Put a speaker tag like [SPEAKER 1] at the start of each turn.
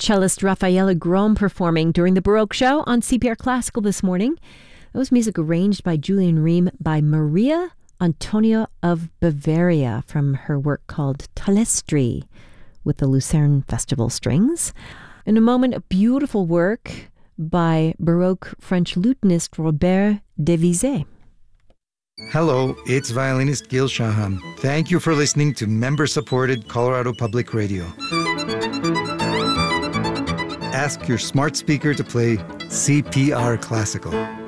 [SPEAKER 1] cellist Raffaella Grom performing during the Baroque Show on CPR Classical this morning. That was music arranged by Julian Ream by Maria Antonia of Bavaria from her work called Talestri with the Lucerne Festival Strings. In a moment, a beautiful work by Baroque French lutenist Robert Devisay.
[SPEAKER 2] Hello, it's violinist Gil Shahan. Thank you for listening to member-supported Colorado Public Radio. Ask your smart speaker to play CPR Classical.